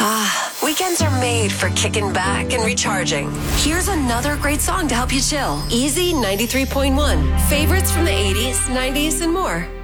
Weekends are made for kicking back and recharging. Here's another great song to help you chill. Easy 93.1. Favorites from the 80s, 90s, and more.